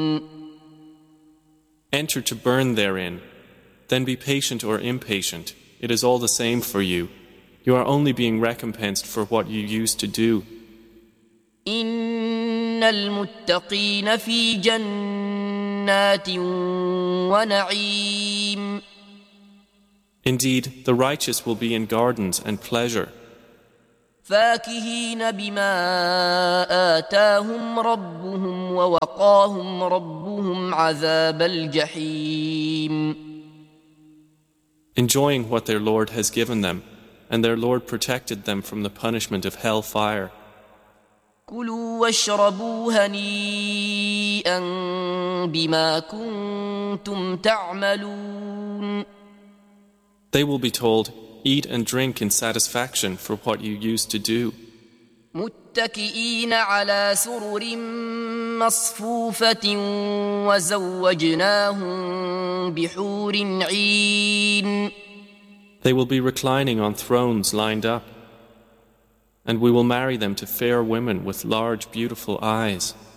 Enter to burn therein, then be patient or impatient. It is all the same for you. You are only being recompensed for what you used to do. إن المتقين في جنات ونعيم. Indeed, the righteous will be in gardens and pleasure. فاكهين بما آتاهم ربهم ووقاهم ربهم عذاب الجحيم. Enjoying what their Lord has given them, and their Lord protected them from the punishment of hell fire. كلوا واشربوا هنيئا بما كنتم تعملون. They will be told, eat and drink in satisfaction for what you used to do. متكئين على سرر مصفوفة وزوجناهم بحور عين. They will be reclining on thrones lined up, and we will marry them to fair women with large beautiful eyes.